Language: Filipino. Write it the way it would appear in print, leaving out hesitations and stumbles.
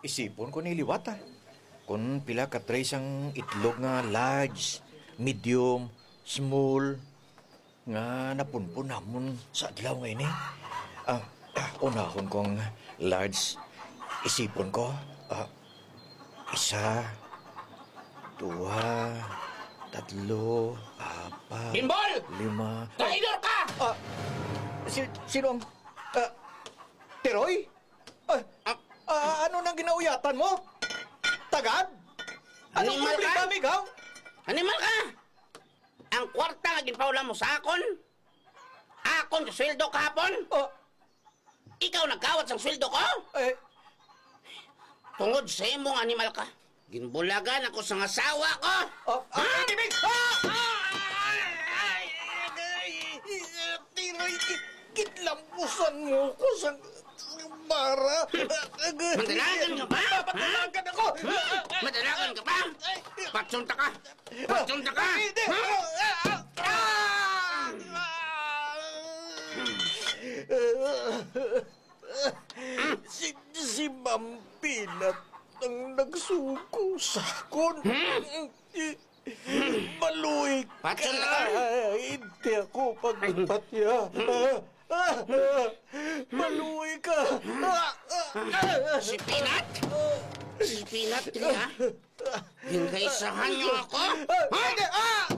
isipon ko niliwat kung pila ka trays ang itlog nga large, medium, small, nga napunpun namon sa adlaw ngayon unahon kong large, isipon ko, isa, dua, tatlo, apat, Bimbol! 5. Traidor ka! Sino ang... Teroy? Ano nang ginauyatan mo? Tagad? Anong Animal problema, ka? amigaw? Animal ka! Ang kwarta nga ginpaula mo sa akon? Akon sa sweldo kahapon? Ikaw nagkawat sa sweldo ko? Tungod sa imong animal ka. Ginbulagan ako sa asawa ko. Ibig! Tiroy, kitlampusan mo ko sa bara. Madalagan ka ba? Papatalagan ako! Madalagan ka ba? Patsunta ka! Patsunta ka! Si Ma'am Pinat ang nagsuko sa akon. Maluig Patsun ka. ka! Hindi ako pagpatya. Maluig ka. Si Pinat? Si Pinat, ha? Hingkaisahan niyo ako? Ha?